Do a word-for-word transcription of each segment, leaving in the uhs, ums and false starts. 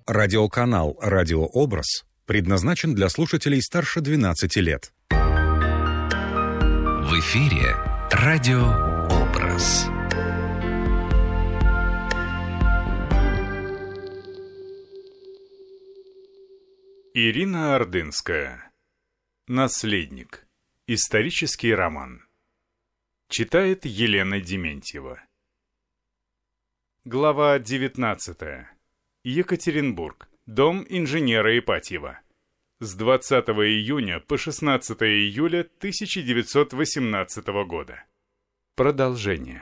Радиоканал «Радиообраз» предназначен для слушателей старше двенадцати лет. В эфире «Радиообраз». Ирина Ордынская. Наследник. Исторический роман. Читает Елена Дементьева. Глава девятнадцатая. Екатеринбург. Дом инженера Ипатьева. С двадцатого июня по шестнадцатое июля тысяча девятьсот восемнадцатого года. Продолжение.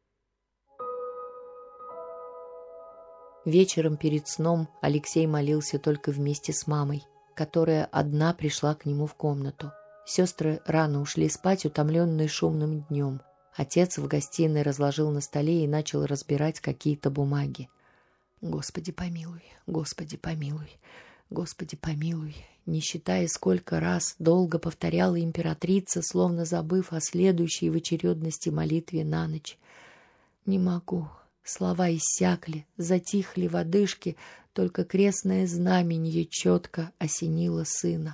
Вечером перед сном Алексей молился только вместе с мамой, которая одна пришла к нему в комнату. Сестры рано ушли спать, утомленные шумным днем. Отец в гостиной разложил на столе и начал разбирать какие-то бумаги. «Господи помилуй, Господи помилуй, Господи помилуй», не считая, сколько раз долго повторяла императрица, словно забыв о следующей в очередности молитве на ночь. «Не могу». Слова иссякли, затихли в одышке, только крестное знаменье четко осенило сына.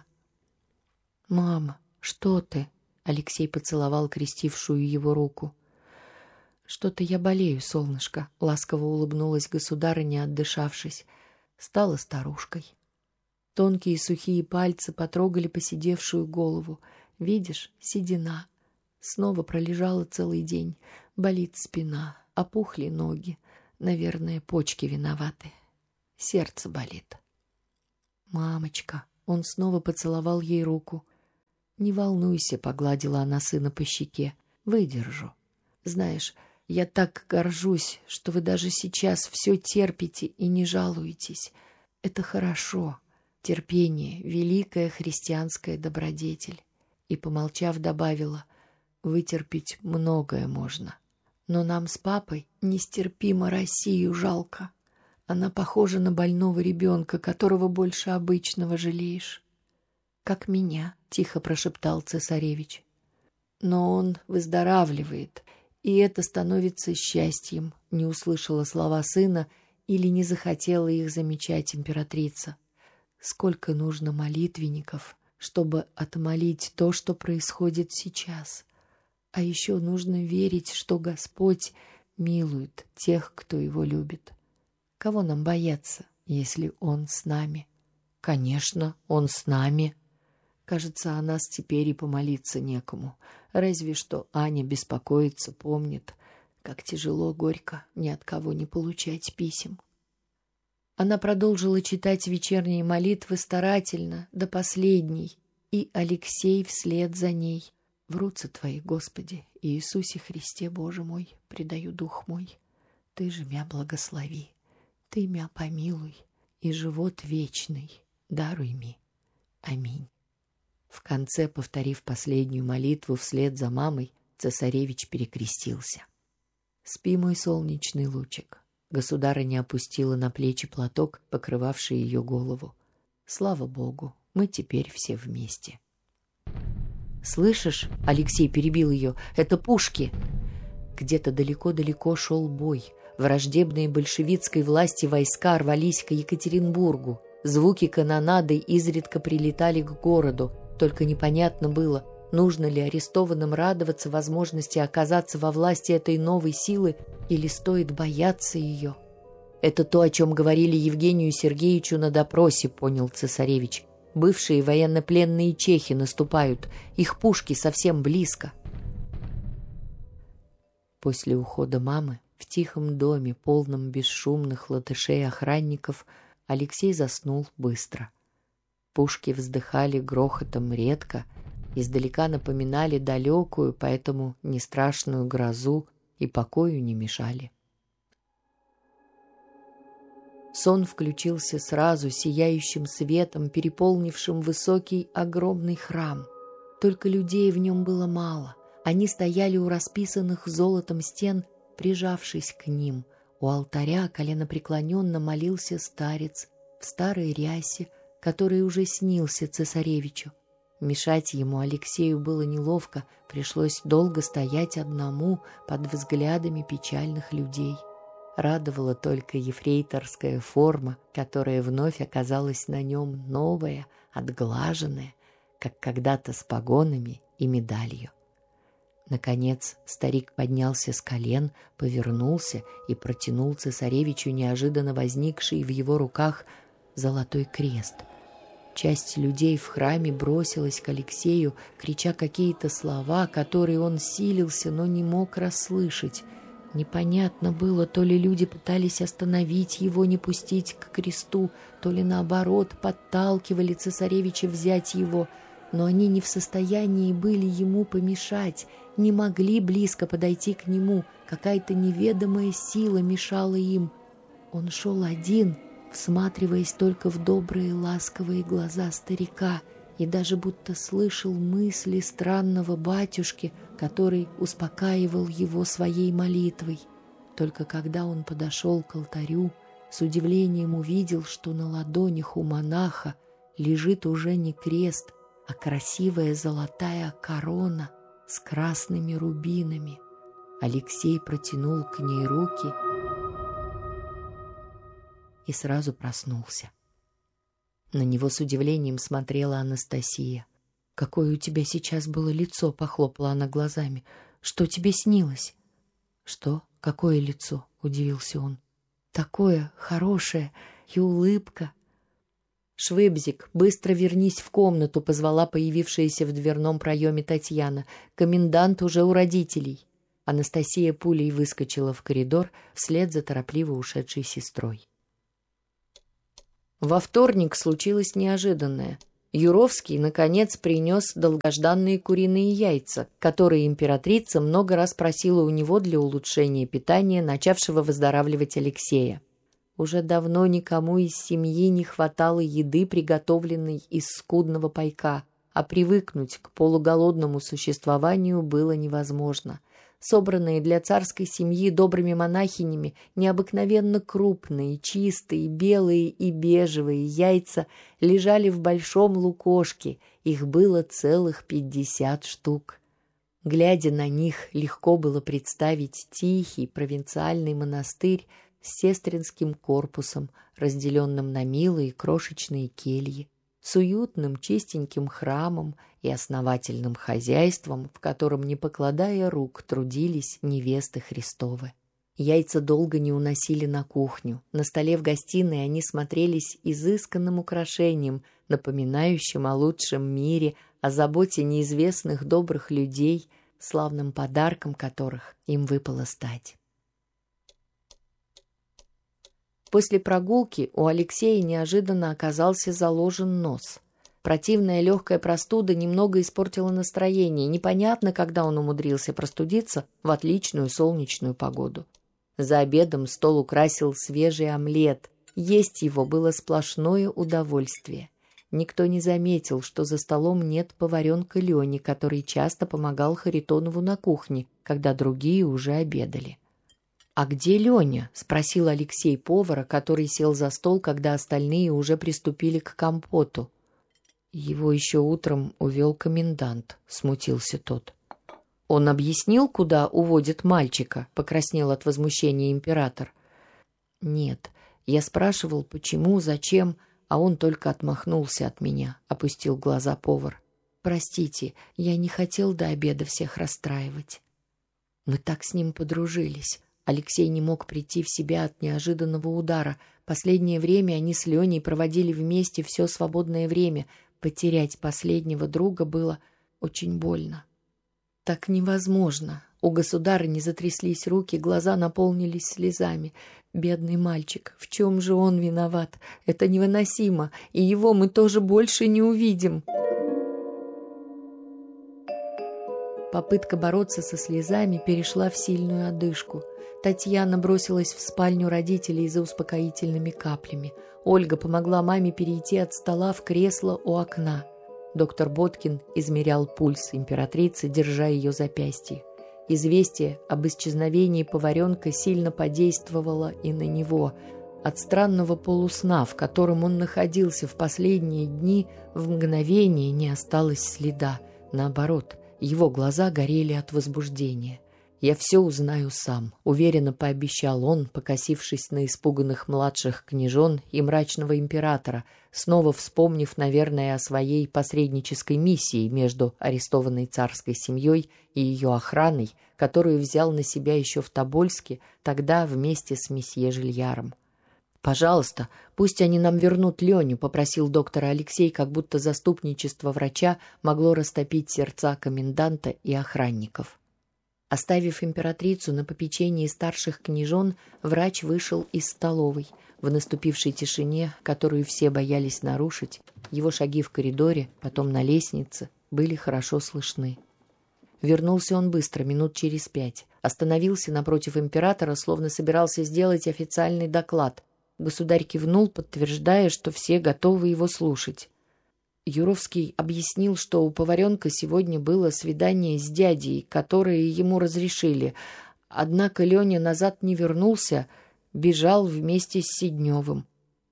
«Мама, что ты?» — Алексей поцеловал крестившую его руку. «Что-то я болею, солнышко», — ласково улыбнулась государыня, отдышавшись. Стала старушкой. Тонкие сухие пальцы потрогали поседевшую голову. «Видишь, седина. Снова пролежала целый день. Болит спина. Опухли ноги. Наверное, почки виноваты. Сердце болит». «Мамочка!» Он снова поцеловал ей руку. «Не волнуйся», — погладила она сына по щеке. «Выдержу. Знаешь, я так горжусь, что вы даже сейчас все терпите и не жалуетесь. Это хорошо. Терпение — великая христианская добродетель». И, помолчав, добавила: «Вытерпеть многое можно. Но нам с папой нестерпимо Россию жалко. Она похожа на больного ребенка, которого больше обычного жалеешь». «Как меня», — тихо прошептал цесаревич. «Но он выздоравливает, и это становится счастьем», — не услышала слова сына или не захотела их замечать императрица. «Сколько нужно молитвенников, чтобы отмолить то, что происходит сейчас. А еще нужно верить, что Господь милует тех, кто Его любит. Кого нам бояться, если Он с нами?» «Конечно, Он с нами». Кажется, о нас теперь и помолиться некому. Разве что Аня беспокоится, помнит, как тяжело, горько ни от кого не получать писем. Она продолжила читать вечерние молитвы старательно, до последней, и Алексей вслед за ней. «Врутся Твои, Господи, Иисусе Христе, Боже мой, предаю дух мой. Ты же мя благослови, Ты мя помилуй, и живот вечный даруй ми. Аминь». В конце, повторив последнюю молитву вслед за мамой, цесаревич перекрестился. «Спи, мой солнечный лучик». Государыня опустила на плечи платок, покрывавший ее голову. «Слава Богу, мы теперь все вместе». «Слышишь?» — Алексей перебил ее. «Это пушки!» Где-то далеко-далеко шел бой. Враждебные большевистской власти войска рвались к Екатеринбургу. Звуки канонады изредка прилетали к городу. Только непонятно было, нужно ли арестованным радоваться возможности оказаться во власти этой новой силы или стоит бояться ее. «Это то, о чем говорили Евгению Сергеевичу на допросе», — понял цесаревич. «Бывшие военнопленные чехи наступают, их пушки совсем близко». После ухода мамы в тихом доме, полном бесшумных латышей-охранников, Алексей заснул быстро. Пушки вздыхали грохотом редко, издалека напоминали далекую, поэтому не страшную грозу и покою не мешали. Сон включился сразу сияющим светом, переполнившим высокий огромный храм. Только людей в нем было мало. Они стояли у расписанных золотом стен, прижавшись к ним. У алтаря коленопреклоненно молился старец в старой рясе, который уже снился цесаревичу. Мешать ему Алексею было неловко, пришлось долго стоять одному под взглядами печальных людей. Радовала только ефрейторская форма, которая вновь оказалась на нем новая, отглаженная, как когда-то с погонами и медалью. Наконец старик поднялся с колен, повернулся и протянул цесаревичу неожиданно возникший в его руках золотой крест. Часть людей в храме бросилась к Алексею, крича какие-то слова, которые он силился, но не мог расслышать. Непонятно было, то ли люди пытались остановить его, не пустить к кресту, то ли наоборот подталкивали цесаревича взять его, но они не в состоянии были ему помешать, не могли близко подойти к нему, какая-то неведомая сила мешала им. Он шел один, всматриваясь только в добрые ласковые глаза старика, и даже будто слышал мысли странного батюшки, который успокаивал его своей молитвой. Только когда он подошел к алтарю, с удивлением увидел, что на ладонях у монаха лежит уже не крест, а красивая золотая корона с красными рубинами. Алексей протянул к ней руки и сразу проснулся. На него с удивлением смотрела Анастасия. «Какое у тебя сейчас было лицо?» — похлопала она глазами. «Что тебе снилось?» «Что? Какое лицо?» — удивился он. «Такое хорошее и улыбка». «Швыбзик, быстро вернись в комнату», — позвала появившаяся в дверном проеме Татьяна. «Комендант уже у родителей». Анастасия пулей выскочила в коридор вслед за торопливо ушедшей сестрой. Во вторник случилось неожиданное. Юровский, наконец, принес долгожданные куриные яйца, которые императрица много раз просила у него для улучшения питания начавшего выздоравливать Алексея. Уже давно никому из семьи не хватало еды, приготовленной из скудного пайка, а привыкнуть к полуголодному существованию было невозможно. Собранные для царской семьи добрыми монахинями необыкновенно крупные, чистые, белые и бежевые яйца лежали в большом лукошке, их было целых пятьдесят штук. Глядя на них, легко было представить тихий провинциальный монастырь с сестринским корпусом, разделенным на милые крошечные кельи, с уютным чистеньким храмом и основательным хозяйством, в котором, не покладая рук, трудились невесты Христовы. Яйца долго не уносили на кухню. На столе в гостиной они смотрелись изысканным украшением, напоминающим о лучшем мире, о заботе неизвестных добрых людей, славным подарком которых им выпало стать. После прогулки у Алексея неожиданно оказался заложен нос. Противная легкая простуда немного испортила настроение. Непонятно, когда он умудрился простудиться в отличную солнечную погоду. За обедом стол украсил свежий омлет. Есть его было сплошное удовольствие. Никто не заметил, что за столом нет поваренка Лени, который часто помогал Харитонову на кухне, когда другие уже обедали. «А где Леня?» — спросил Алексей повара, который сел за стол, когда остальные уже приступили к компоту. «Его еще утром увел комендант», — смутился тот. «Он объяснил, куда уводит мальчика?» — покраснел от возмущения император. «Нет, я спрашивал, почему, зачем, а он только отмахнулся от меня», — опустил глаза повар. «Простите, я не хотел до обеда всех расстраивать». Мы так с ним подружились. Алексей не мог прийти в себя от неожиданного удара. Последнее время они с Леней проводили вместе все свободное время. Потерять последнего друга было очень больно. Так невозможно. У государыни затряслись руки, глаза наполнились слезами. Бедный мальчик, в чем же он виноват? Это невыносимо, и его мы тоже больше не увидим. Попытка бороться со слезами перешла в сильную одышку. Татьяна бросилась в спальню родителей за успокоительными каплями. Ольга помогла маме перейти от стола в кресло у окна. Доктор Боткин измерял пульс императрицы, держа ее запястье. Известие об исчезновении поваренка сильно подействовало и на него. От странного полусна, в котором он находился в последние дни, в мгновение не осталось следа. Наоборот, его глаза горели от возбуждения. «Я все узнаю сам», — уверенно пообещал он, покосившись на испуганных младших княжон и мрачного императора, снова вспомнив, наверное, о своей посреднической миссии между арестованной царской семьей и ее охраной, которую взял на себя еще в Тобольске, тогда вместе с месье Жильяром. «Пожалуйста, пусть они нам вернут Леню», — попросил доктор Алексей, как будто заступничество врача могло растопить сердца коменданта и охранников. Оставив императрицу на попечении старших княжон, врач вышел из столовой. В наступившей тишине, которую все боялись нарушить, его шаги в коридоре, потом на лестнице, были хорошо слышны. Вернулся он быстро, минут через пять. Остановился напротив императора, словно собирался сделать официальный доклад. Государь кивнул, подтверждая, что все готовы его слушать. Юровский объяснил, что у поваренка сегодня было свидание с дядей, которое ему разрешили. Однако Леня назад не вернулся, бежал вместе с Сидневым.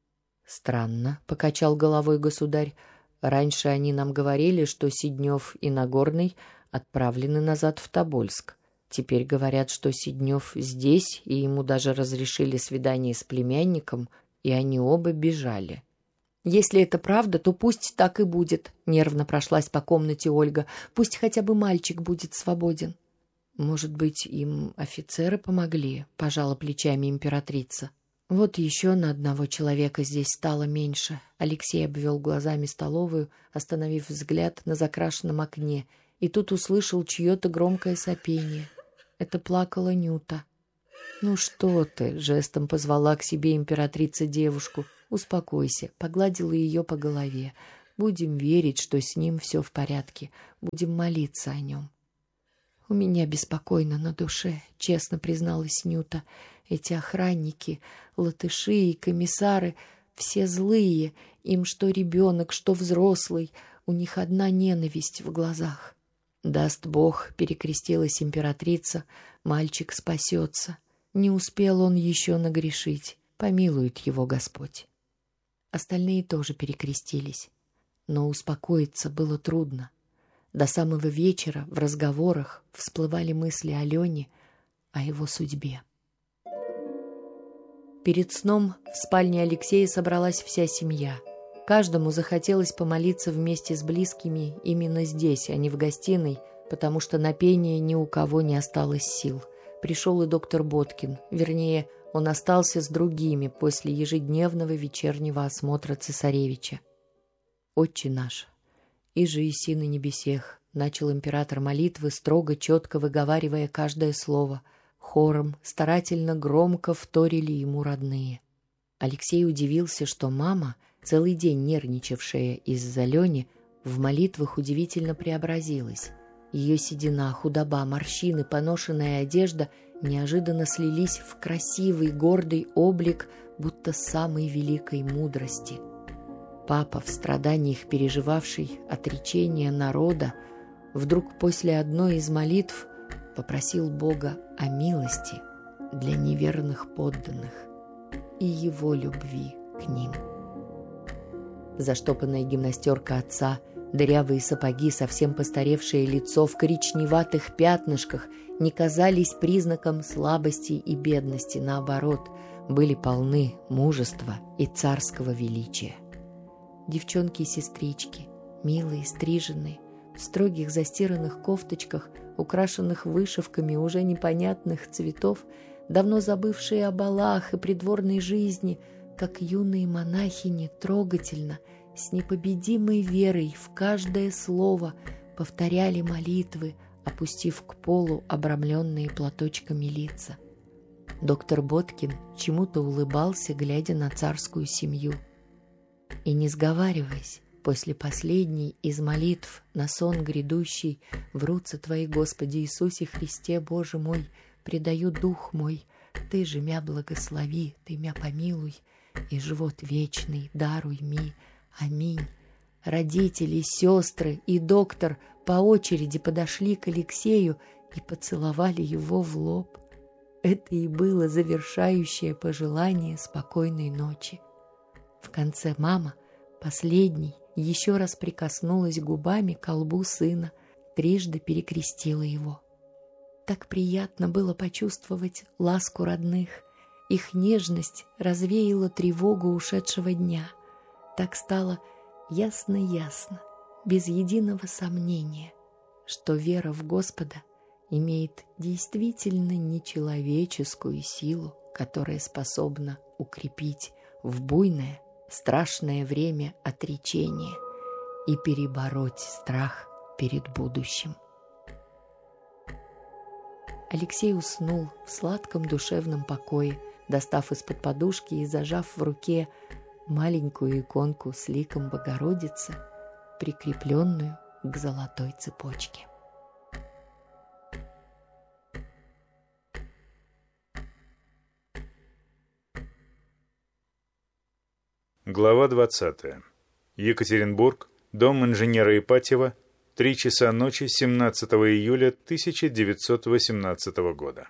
«Странно», — покачал головой государь. «Раньше они нам говорили, что Сиднев и Нагорный отправлены назад в Тобольск. Теперь говорят, что Сиднев здесь, и ему даже разрешили свидание с племянником, и они оба бежали». «Если это правда, то пусть так и будет», — нервно прошлась по комнате Ольга. «Пусть хотя бы мальчик будет свободен». «Может быть, им офицеры помогли?» — пожала плечами императрица. «Вот еще на одного человека здесь стало меньше». Алексей обвел глазами столовую, остановив взгляд на закрашенном окне, и тут услышал чье-то громкое сопение. Это плакала Нюта. «Ну что ты?» — жестом позвала к себе императрица девушку. «Успокойся», — погладила ее по голове. «Будем верить, что с ним все в порядке. Будем молиться о нем». «У меня беспокойно на душе», — честно призналась Нюта. «Эти охранники, латыши и комиссары, все злые. Им что ребенок, что взрослый. У них одна ненависть в глазах». «Даст Бог», — перекрестилась императрица, — «мальчик спасется. Не успел он еще нагрешить. Помилует его Господь». Остальные тоже перекрестились. Но успокоиться было трудно. До самого вечера в разговорах всплывали мысли о Лене, о его судьбе. Перед сном в спальне Алексея собралась вся семья. Каждому захотелось помолиться вместе с близкими именно здесь, а не в гостиной, потому что на пение ни у кого не осталось сил. Пришел и доктор Боткин, вернее, он остался с другими после ежедневного вечернего осмотра цесаревича. «Отче наш, иже еси на небесех», — начал император молитвы, строго, четко выговаривая каждое слово. Хором, старательно, громко вторили ему родные. Алексей удивился, что мама, целый день нервничавшая из-за Лени, в молитвах удивительно преобразилась. Ее седина, худоба, морщины, поношенная одежда неожиданно слились в красивый, гордый облик, будто самой великой мудрости. Папа, в страданиях переживавший отречение народа, вдруг после одной из молитв попросил Бога о милости для неверных подданных и его любви к ним. Заштопанная гимнастерка отца, дырявые сапоги, совсем постаревшее лицо в коричневатых пятнышках не казались признаком слабости и бедности, наоборот, были полны мужества и царского величия. Девчонки и сестрички, милые, стриженные, в строгих застиранных кофточках, украшенных вышивками уже непонятных цветов, давно забывшие о балах и придворной жизни, как юные монахини, трогательно, с непобедимой верой в каждое слово повторяли молитвы, опустив к полу обрамленные платочками лица. Доктор Боткин чему-то улыбался, глядя на царскую семью. И, не сговариваясь, после последней из молитв на сон грядущий «Врутся Твои, Господи Иисусе Христе, Боже мой, предаю дух мой, Ты же мя благослови, Ты мя помилуй, и живот вечный даруй ми, аминь». Родители, сестры и доктор по очереди подошли к Алексею и поцеловали его в лоб. Это и было завершающее пожелание спокойной ночи. В конце мама, последней, еще раз прикоснулась губами к лбу сына, трижды перекрестила его. Так приятно было почувствовать ласку родных. Их нежность развеяла тревогу ушедшего дня. Так стало ясно-ясно, без единого сомнения, что вера в Господа имеет действительно нечеловеческую силу, которая способна укрепить в буйное, страшное время отречения и перебороть страх перед будущим. Алексей уснул в сладком душевном покое, достав из-под подушки и зажав в руке маленькую иконку с ликом Богородицы, прикрепленную к золотой цепочке. Глава двадцатая. Екатеринбург, дом инженера Ипатьева, три часа ночи семнадцатого июля тысяча девятьсот восемнадцатого года.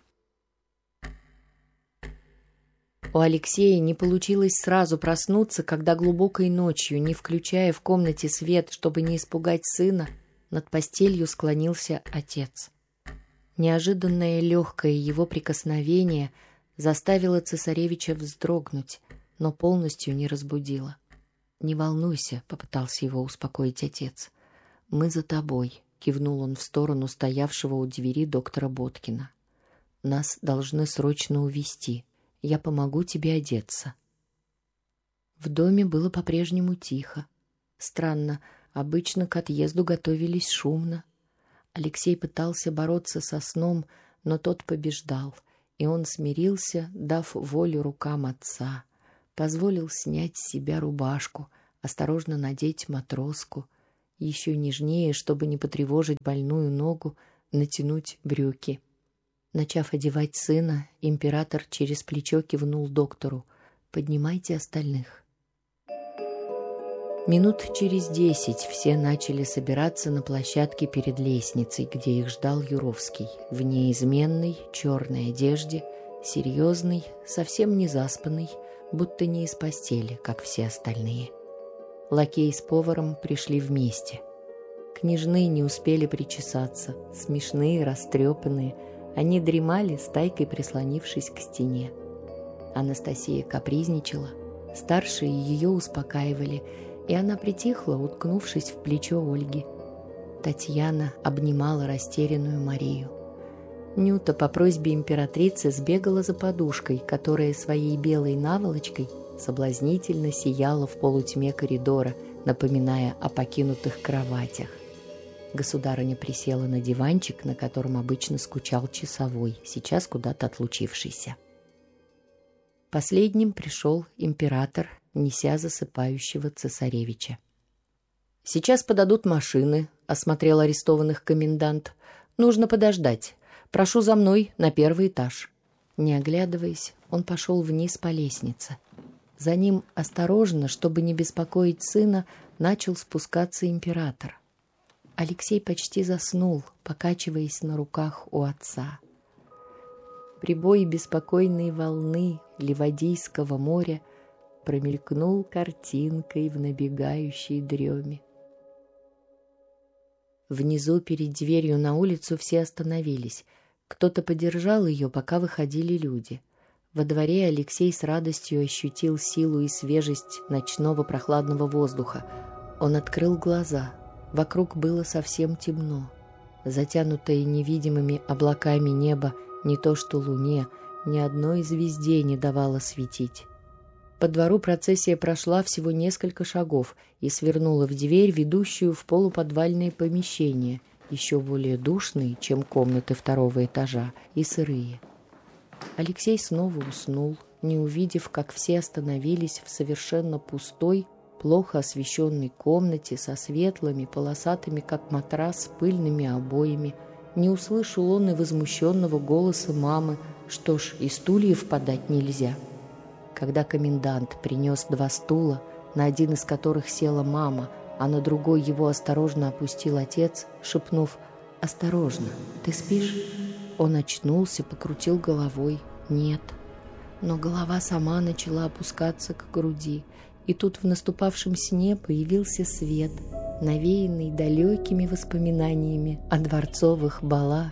У Алексея не получилось сразу проснуться, когда глубокой ночью, не включая в комнате свет, чтобы не испугать сына, над постелью склонился отец. Неожиданное легкое его прикосновение заставило цесаревича вздрогнуть, но полностью не разбудило. «Не волнуйся», — попытался его успокоить отец. «Мы за тобой», — кивнул он в сторону стоявшего у двери доктора Боткина. «Нас должны срочно увезти. Я помогу тебе одеться». В доме было по-прежнему тихо. Странно, обычно к отъезду готовились шумно. Алексей пытался бороться со сном, но тот побеждал, и он смирился, дав волю рукам отца. Позволил снять с себя рубашку, осторожно надеть матроску, еще нежнее, чтобы не потревожить больную ногу, натянуть брюки. Начав одевать сына, император через плечо кивнул доктору: «Поднимайте остальных». Минут через десять все начали собираться на площадке перед лестницей, где их ждал Юровский, в неизменной черной одежде, серьезный, совсем не заспанный, будто не из постели, как все остальные. Лакей с поваром пришли вместе. Княжны не успели причесаться, смешные, растрепанные. Они дремали, стайкой прислонившись к стене. Анастасия капризничала. Старшие ее успокаивали, и она притихла, уткнувшись в плечо Ольги. Татьяна обнимала растерянную Марию. Нюта по просьбе императрицы сбегала за подушкой, которая своей белой наволочкой соблазнительно сияла в полутьме коридора, напоминая о покинутых кроватях. Государыня присела на диванчик, на котором обычно скучал часовой, сейчас куда-то отлучившийся. Последним пришел император, неся засыпающего цесаревича. «Сейчас подадут машины», — осмотрел арестованных комендант. «Нужно подождать. Прошу за мной на первый этаж». Не оглядываясь, он пошел вниз по лестнице. За ним осторожно, чтобы не беспокоить сына, начал спускаться император. Алексей почти заснул, покачиваясь на руках у отца. Прибой беспокойной волны Ливадийского моря промелькнул картинкой в набегающей дреме. Внизу перед дверью на улицу все остановились. Кто-то подержал ее, пока выходили люди. Во дворе Алексей с радостью ощутил силу и свежесть ночного прохладного воздуха. Он открыл глаза. Вокруг было совсем темно. Затянутое невидимыми облаками небо не то что луне, ни одной звезде не давало светить. По двору процессия прошла всего несколько шагов и свернула в дверь, ведущую в полуподвальные помещения, еще более душные, чем комнаты второго этажа, и сырые. Алексей снова уснул, не увидев, как все остановились в совершенно пустой, плохо освещенной комнате со светлыми, полосатыми, как матрас, пыльными обоями. Не услышал он и возмущенного голоса мамы: «Что ж, и стульев подать нельзя». Когда комендант принес два стула, на один из которых села мама, а на другой его осторожно опустил отец, шепнув: «Осторожно, ты спишь?» Он очнулся, покрутил головой. Нет. Но голова сама начала опускаться к груди, и тут в наступавшем сне появился свет, навеянный далекими воспоминаниями о дворцовых балах,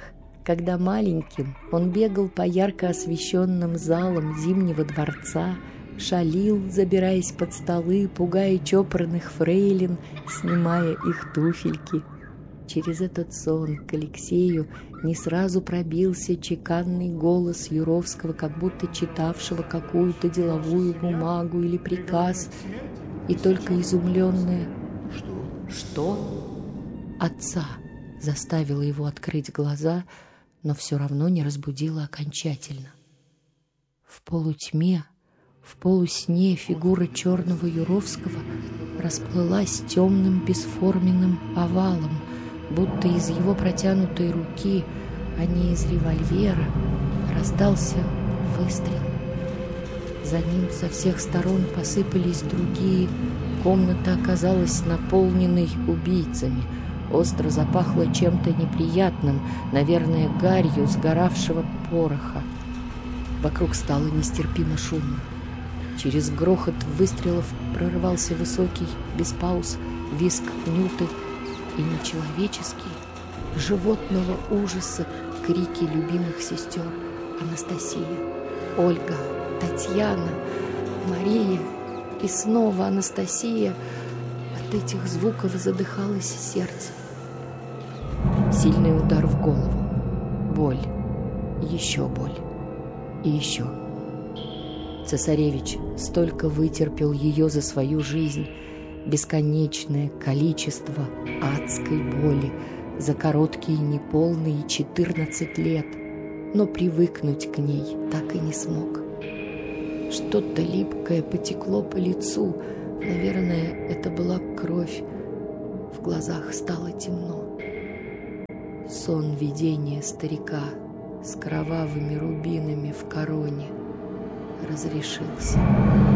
Когда маленьким он бегал по ярко освещенным залам Зимнего дворца, шалил, забираясь под столы, пугая чопорных фрейлин, снимая их туфельки. Через этот сон к Алексею не сразу пробился чеканный голос Юровского, как будто читавшего какую-то деловую бумагу или приказ, и только изумленное «Что?» отца заставило его открыть глаза, но все равно не разбудило окончательно. В полутьме, в полусне фигура черного Юровского расплылась темным бесформенным овалом, будто из его протянутой руки, а не из револьвера, раздался выстрел. За ним со всех сторон посыпались другие. Комната оказалась наполненной убийцами. Остро запахло чем-то неприятным, наверное, гарью сгоравшего пороха. Вокруг стало нестерпимо шумно. Через грохот выстрелов прорывался высокий, без пауз, визг Нюты и нечеловеческие, животного ужаса крики любимых сестер Анастасия, Ольга, Татьяна, Мария и снова Анастасия. От этих звуков задыхалось сердце. Сильный удар в голову, боль, еще боль и еще. Цесаревич столько вытерпел ее за свою жизнь, бесконечное количество адской боли за короткие неполные четырнадцать лет, но привыкнуть к ней так и не смог. Что-то липкое потекло по лицу, наверное, это была кровь. В глазах стало темно. Сон видения старика с кровавыми рубинами в короне разрешился.